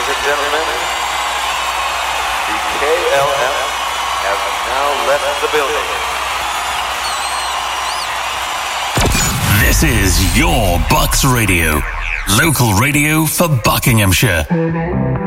Ladies and gentlemen, the KLM have now left the building. This is your Bucks Radio, local radio for Buckinghamshire.